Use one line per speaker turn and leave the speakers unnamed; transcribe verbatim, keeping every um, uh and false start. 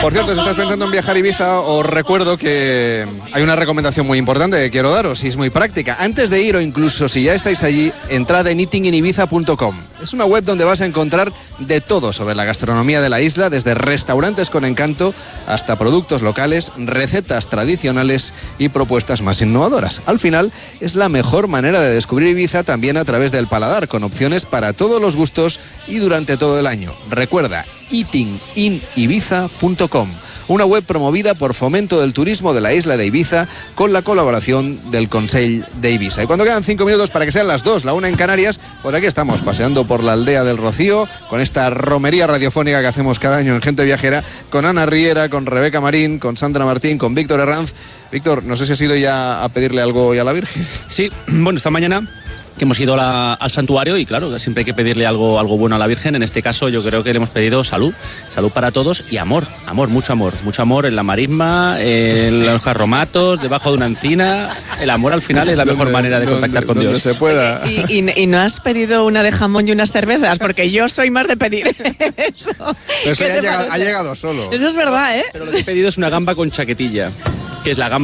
Por cierto, si estás pensando en viajar a Ibiza, os recuerdo que hay una recomendación muy importante que quiero daros y es muy práctica. Antes de ir o incluso si ya estáis allí, entrad en eating in ibiza punto com. Es una web donde vas a encontrar de todo sobre la gastronomía de la isla, desde restaurantes con encanto hasta productos locales, recetas tradicionales y propuestas más innovadoras. Al final, es la mejor manera de descubrir Ibiza también a través del paladar, con opciones para todos los gustos y durante todo el año. Recuerda, eating in ibiza punto com, una web promovida por Fomento del Turismo de la isla de Ibiza con la colaboración del Consell de Ibiza. Y cuando quedan cinco minutos para que sean las dos, la una en Canarias, pues aquí estamos paseando por la aldea del Rocío con esta romería radiofónica que hacemos cada año en Gente Viajera, con Ana Riera, con Rebeca Marín, con Sandra Martín, con Víctor Herranz. Víctor, no sé si has ido ya a pedirle algo hoy a la Virgen.
Sí, bueno, esta mañana que hemos ido la, al santuario y claro, siempre hay que pedirle algo, algo bueno a la Virgen. En este caso yo creo que le hemos pedido salud, salud para todos y amor, amor, mucho amor, mucho amor en la marisma, en los carromatos, debajo de una encina. El amor al final es la mejor
donde,
manera de
donde,
contactar con
donde
Dios.
se pueda.
Y, y, y no has pedido una de jamón y unas cervezas, porque yo soy más de pedir eso.
Eso ya ha llegado, ha
parece?
llegado solo.
Eso es verdad, ¿eh?
Pero lo que he pedido es una gamba con chaquetilla, que es la gamba